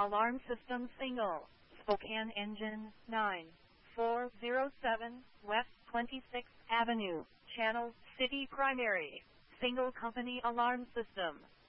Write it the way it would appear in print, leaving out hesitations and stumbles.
Alarm System Single, Spokane Engine 9407, West 26th Avenue, Channel City Primary, Single Company Alarm System.